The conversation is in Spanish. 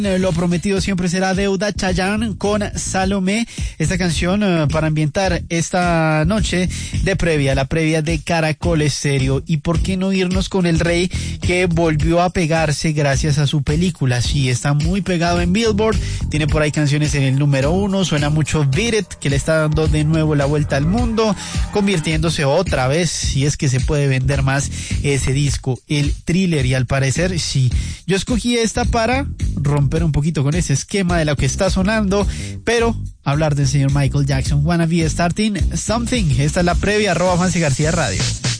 Lo prometido siempre será deuda. Chayanne con Salomé. Esta canción para ambientar esta noche de previa, la previa de Caracol Estéreo. Y por qué no irnos con el rey que volvió a pegarse gracias a su película. Sí, está muy pegado en Billboard. Tiene por ahí canciones en el número 1. Suena mucho Beat It, que le está dando de nuevo la vuelta al mundo, convirtiéndose otra vez, si es que se puede vender más ese disco, el Thriller. Y al parecer sí. Yo escogí esta para romper un poquito con ese esquema de lo que está sonando, pero hablar del señor Michael Jackson. Wanna be starting something. Esta es la previa @Fancy García Radio.